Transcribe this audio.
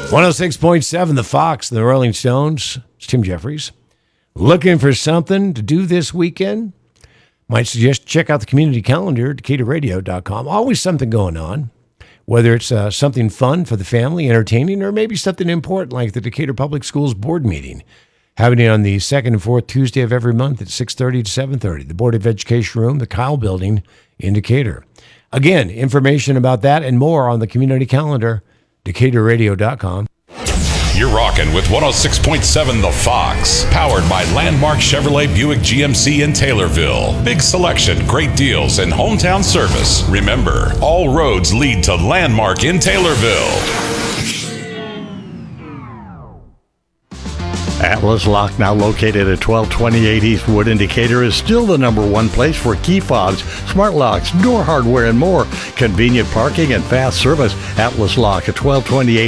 106.7 The Fox, the Rolling Stones. It's Tim Jeffries. Looking for something to do this weekend? Might suggest check out the community calendar at DecaturRadio.com. Always something going on, whether it's something fun for the family, entertaining, or maybe something important like the Decatur Public Schools Board meeting, happening on the second and fourth Tuesday of every month at 6:30 to 7:30. The Board of Education room, the Kyle Building in Decatur. Again, information about that and more on the community calendar, DecaturRadio.com. You're rocking with 106.7 The Fox, powered by Landmark Chevrolet Buick GMC in Taylorville. Big selection, great deals, and hometown service. Remember, all roads lead to Landmark in Taylorville. Atlas Lock, now located at 1228 Eastwood in Decatur, is still the #1 place for key fobs, smart locks, door hardware, and more. Convenient parking and fast service. Atlas Lock at 1228